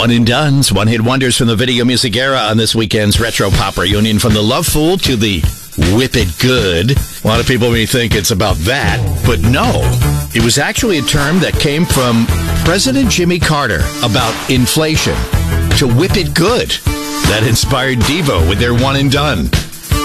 One and dones, one-hit wonders from the video music era on this weekend's Retro Pop Reunion. From the Love Fool to the Whip It Good. A lot of people may think it's about that, but no. It was actually a term that came from President Jimmy Carter about inflation. To whip it good. That inspired Devo with their One and Done.